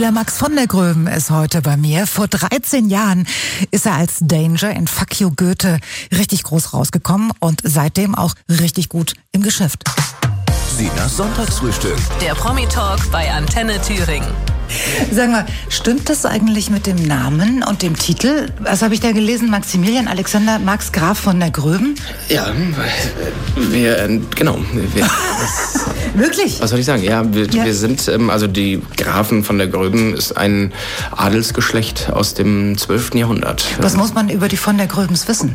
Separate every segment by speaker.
Speaker 1: Der Max von der Gröben ist heute bei mir. Vor 13 Jahren ist er als Danger in Fuck You Goethe richtig groß rausgekommen und seitdem auch richtig gut im Geschäft.
Speaker 2: Sinas Sonntagsfrühstück.
Speaker 3: Der Promi-Talk bei Antenne Thüringen.
Speaker 1: Sag mal, stimmt das eigentlich mit dem Namen und dem Titel? Was habe ich da gelesen? Maximilian Alexander Max Graf von der Gröben?
Speaker 4: Ja, genau.
Speaker 1: Wirklich?
Speaker 4: Was soll ich sagen? Ja, wir sind, also die Grafen von der Gröben ist ein Adelsgeschlecht aus dem 12. Jahrhundert.
Speaker 1: Was muss man über die von der Gröbens wissen?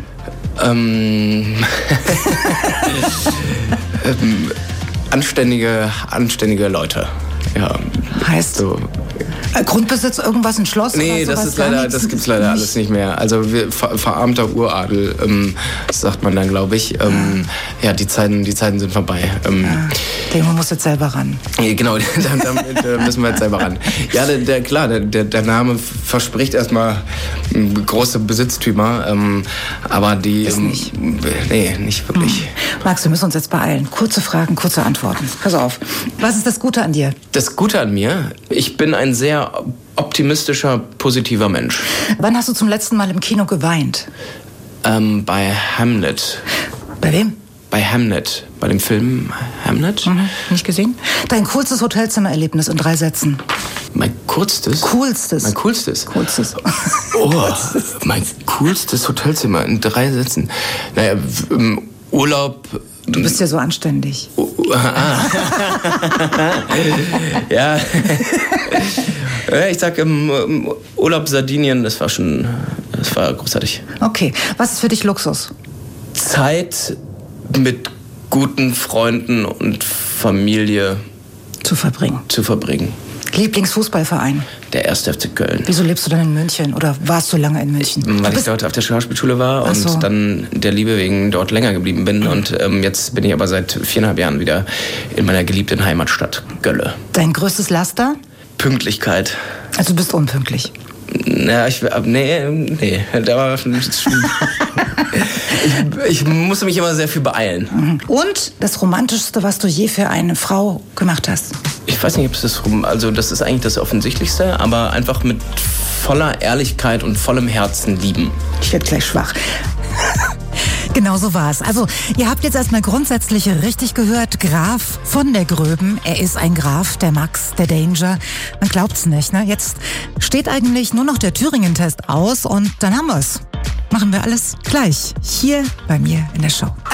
Speaker 4: Anständige Leute. Ja.
Speaker 1: Heißt
Speaker 4: so.
Speaker 1: Grundbesitz, irgendwas, ein Schloss?
Speaker 4: Nee,
Speaker 1: oder sowas?
Speaker 4: das gibt's leider alles nicht mehr. Also verarmter Uradel, sagt man dann, glaube ich. Ja, die Zeiten sind vorbei.
Speaker 1: Der Junge muss jetzt selber ran.
Speaker 4: Ja, genau, da müssen wir jetzt selber ran. Ja, der Name verspricht erstmal große Besitztümer, aber die...
Speaker 1: Ist nicht.
Speaker 4: Nee, nicht wirklich.
Speaker 1: Max, wir müssen uns jetzt beeilen. Kurze Fragen, kurze Antworten. Pass auf. Was ist das Gute an dir?
Speaker 4: Das Gute an mir? Ich bin ein sehr optimistischer, positiver Mensch.
Speaker 1: Wann hast du zum letzten Mal im Kino geweint?
Speaker 4: Bei Hamlet.
Speaker 1: Bei wem?
Speaker 4: Bei Hamlet. Bei dem Film Hamlet.
Speaker 1: Nicht gesehen? Dein coolstes Hotelzimmererlebnis in 3 Sätzen.
Speaker 4: Mein coolstes?
Speaker 1: Coolstes.
Speaker 4: Mein coolstes?
Speaker 1: Coolstes.
Speaker 4: Oh, mein coolstes Hotelzimmer in 3 Sätzen. Naja, Urlaub...
Speaker 1: Du bist ja so anständig.
Speaker 4: Ja. Ich sag Urlaub Sardinien, das war großartig.
Speaker 1: Okay, was ist für dich Luxus?
Speaker 4: Zeit mit guten Freunden und Familie
Speaker 1: zu verbringen. Lieblingsfußballverein?
Speaker 4: Der 1. FC Köln.
Speaker 1: Wieso lebst du dann in München oder warst du lange in München?
Speaker 4: Weil ich dort auf der Schauspielschule war und dann der Liebe wegen dort länger geblieben bin. Und jetzt bin ich aber seit 4,5 Jahren wieder in meiner geliebten Heimatstadt Gölle.
Speaker 1: Dein größtes Laster?
Speaker 4: Pünktlichkeit.
Speaker 1: Also du bist unpünktlich?
Speaker 4: Ja, nee, da war ich musste mich immer sehr viel beeilen.
Speaker 1: Und das Romantischste, was du je für eine Frau gemacht hast?
Speaker 4: Ich weiß nicht, ob es das ist eigentlich das Offensichtlichste, aber einfach mit voller Ehrlichkeit und vollem Herzen lieben.
Speaker 1: Ich werde gleich schwach. Genau so war's. Also, ihr habt jetzt erstmal grundsätzlich richtig gehört, Graf von der Gröben. Er ist ein Graf, der Max, der Danger. Man glaubt's nicht, ne? Jetzt steht eigentlich nur noch der Thüringen-Test aus und dann haben wir's. Machen wir alles gleich hier bei mir in der Show.